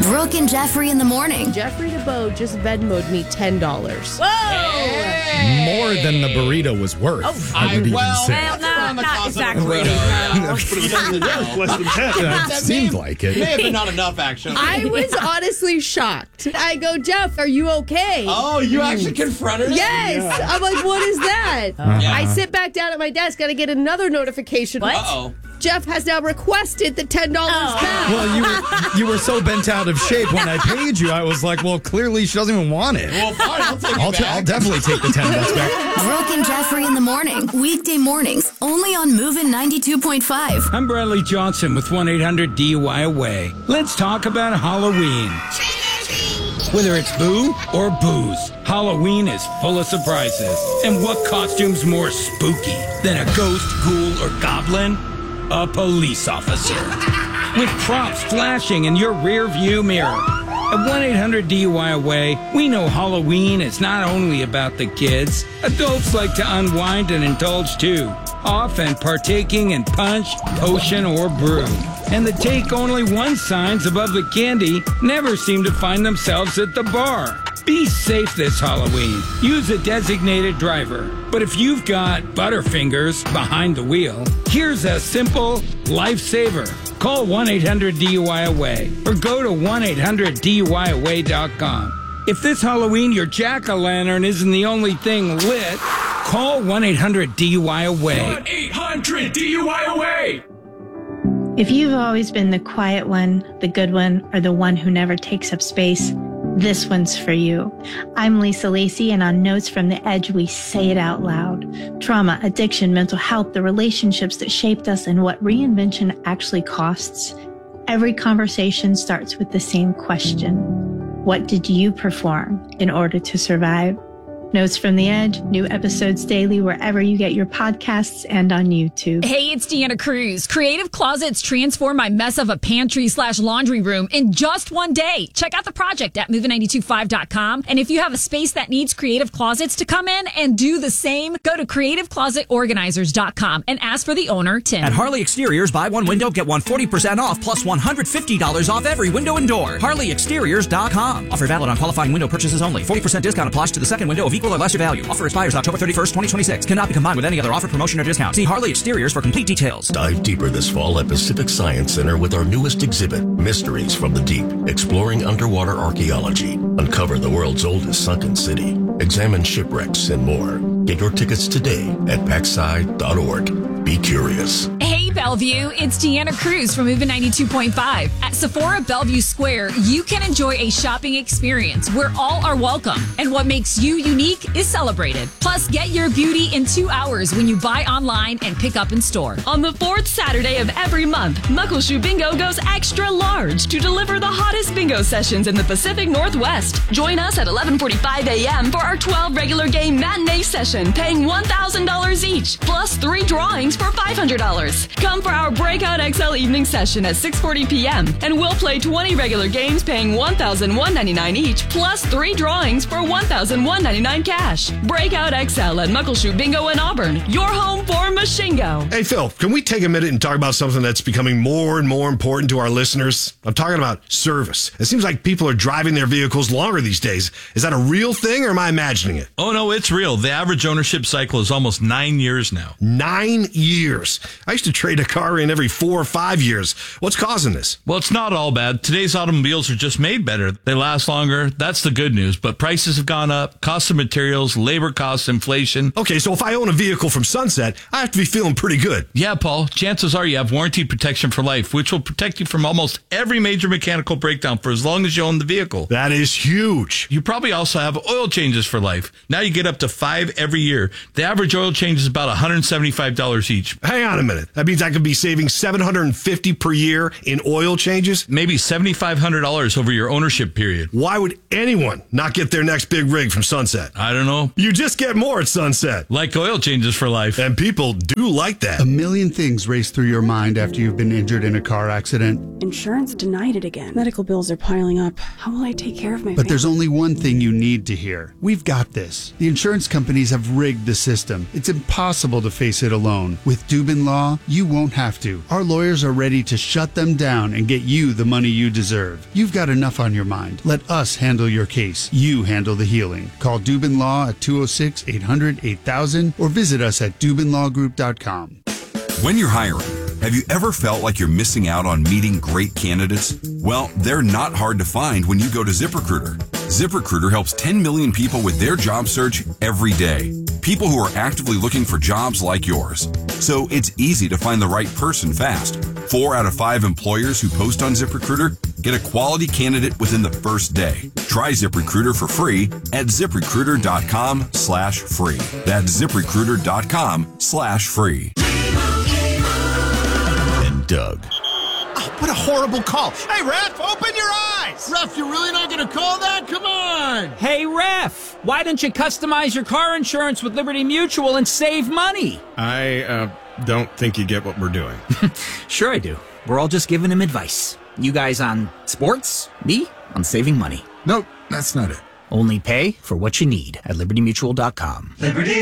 Brooke and Jeffrey in the morning. Jeffrey DeBow just Venmo'd me $10. Whoa! Hey. More than the burrito was worth. I would even say. Well, not exactly. Less than 10. It seemed like it. May have been not enough, actually. I was honestly shocked. I go, Jeff, are you okay? Oh, you actually confronted him? Yes. Yeah. I'm like, what is that? I sit back down at my desk and I get another notification. What? Uh-oh. Jeff has now requested the $10 back. Well, you were so bent out of shape when I paid you. I was like, well, clearly she doesn't even want it. Well, fine, I'll take it back. I'll definitely take the $10 back. Brooke and Jeffrey in the morning. Weekday mornings, only on Movin' 92.5. I'm Bradley Johnson with 1-800-DUI-AWAY. Let's talk about Halloween. Whether it's boo or booze, Halloween is full of surprises. And what costume's more spooky than a ghost, ghoul, or goblin? A police officer. With props flashing in your rear view mirror. At 1-800-DUI-AWAY, we know Halloween is not only about the kids. Adults like to unwind and indulge too, often partaking in punch, potion, or brew. And the take only one signs above the candy never seem to find themselves at the bar. Be safe this Halloween. Use a designated driver. But if you've got Butterfingers behind the wheel, here's a simple lifesaver. Call 1-800-DUI-AWAY or go to 1-800-DUI-AWAY.com. If this Halloween your jack-o'-lantern isn't the only thing lit, call 1-800-DUI-AWAY. 1-800-DUI-AWAY! If you've always been the quiet one, the good one, or the one who never takes up space, this one's for you. I'm Lisa Lacey, and on Notes from the Edge, we say it out loud. Trauma, addiction, mental health, the relationships that shaped us, and what reinvention actually costs. Every conversation starts with the same question. What did you perform in order to survive? Notes from the Edge, new episodes daily wherever you get your podcasts and on YouTube. Hey, it's Deanna Cruz. Creative Closets transform my mess of a pantry/laundry room in just one day. Check out the project at movin925.com. And if you have a space that needs Creative Closets to come in and do the same, go to creativeclosetorganizers.com and ask for the owner, Tim. At Harley Exteriors, buy one window, get one 40% off, plus $150 off every window and door. HarleyExteriors.com. Offer valid on qualifying window purchases only. 40% discount applies to the second window of equal or lesser value. Offer expires October 31st, 2026. Cannot be combined with any other offer, promotion, or discount. See Harley Exteriors for complete details. Dive deeper this fall at Pacific Science Center with our newest exhibit, Mysteries from the Deep, exploring underwater archaeology. Uncover the world's oldest sunken city. Examine shipwrecks and more. Get your tickets today at packside.org. Be curious. Hey, Bellevue, it's Deanna Cruz from Movin 92.5. At Sephora Bellevue Square, you can enjoy a shopping experience where all are welcome, and what makes you unique is celebrated. Plus, get your beauty in 2 hours when you buy online and pick up in store. On the fourth Saturday of every month, Muckleshoe Bingo goes extra large to deliver the hottest bingo sessions in the Pacific Northwest. Join us at 11:45 a.m. for our 12 regular game matinee session, paying $1,000 each, plus 3 drawings for $500. Come for our Breakout XL evening session at 6:40 p.m. and we'll play 20 regular games paying $1,199 each, plus 3 drawings for $1,199 cash. Breakout XL at Muckleshoe Bingo in Auburn, your home for Machingo. Hey, Phil, can we take a minute and talk about something that's becoming more and more important to our listeners? I'm talking about service. It seems like people are driving their vehicles longer these days. Is that a real thing, or am I imagining it? Oh, no, it's real. The average ownership cycle is almost 9 years now. 9 years? I used to trade a car in every 4 or 5 years. What's causing this? Well, it's not all bad. Today's automobiles are just made better. They last longer. That's the good news. But prices have gone up, cost of materials, labor costs, inflation. Okay, so if I own a vehicle from Sunset, I have to be feeling pretty good. Yeah, Paul. Chances are you have warranty protection for life, which will protect you from almost every major mechanical breakdown for as long as you own the vehicle. That is huge. You probably also have oil changes for life. Now you get up to 5 every year. The average oil change is about $175 each. Hang on a minute. That means I could be saving $750 per year in oil changes? Maybe $7,500 over your ownership period. Why would anyone not get their next big rig from Sunset? I don't know. You just get more at Sunset. Like oil changes for life. And people do like that. A million things race through your mind after you've been injured in a car accident. Insurance denied it again. Medical bills are piling up. How will I take care of my family? But there's only one thing you need to hear. We've got this. The insurance companies have rigged the system. It's impossible to face it alone. With Dubin Law, you won't have to. Our lawyers are ready to shut them down and get you the money you deserve. You've got enough on your mind. Let us handle your case. You handle the healing. Call Dubin Law at 206-800-8000 or visit us at DubinLawGroup.com. When you're hiring, have you ever felt like you're missing out on meeting great candidates? Well, they're not hard to find when you go to ZipRecruiter. ZipRecruiter helps 10 million people with their job search every day. People who are actively looking for jobs like yours. So it's easy to find the right person fast. 4 out of 5 employers who post on ZipRecruiter get a quality candidate within the first day. Try ZipRecruiter for free at ZipRecruiter.com/free. That's ZipRecruiter.com/free. And Doug. Oh, what a horrible call. Hey, Ref, open your eyes. Ref, you're really not going to call that? Come on. Hey, Ref, why don't you customize your car insurance with Liberty Mutual and save money? I don't think you get what we're doing. Sure I do. We're all just giving him advice. You guys on sports, me on saving money. Nope, that's not it. Only pay for what you need at LibertyMutual.com. Liberty